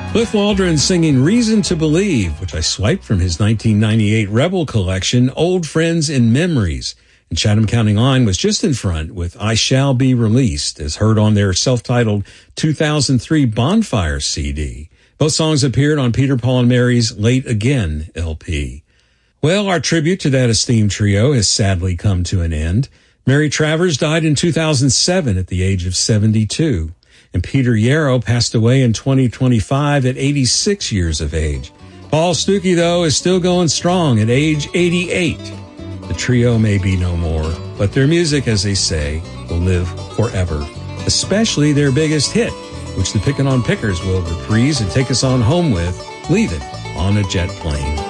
Cliff Waldron singing Reason to Believe, which I swiped from his 1998 Rebel collection, Old Friends and Memories. And Chatham County Line was just in front with I Shall Be Released, as heard on their self-titled 2003 Bonfire CD. Both songs appeared on Peter, Paul, and Mary's Late Again LP. Well, our tribute to that esteemed trio has sadly come to an end. Mary Travers died in 2007 at the age of 72. And Peter Yarrow passed away in 2025 at 86 years of age. Paul Stuckey, though, is still going strong at age 88. The trio may be no more, but their music, as they say, will live forever, especially their biggest hit, which the Pickin' on Pickers will reprise and take us on home with, Leave It on a Jet Plane.